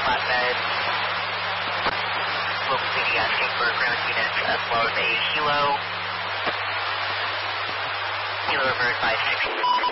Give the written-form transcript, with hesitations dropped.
flatbed. Local PD asking for ground units as well as a helo. Helo reversed by 6.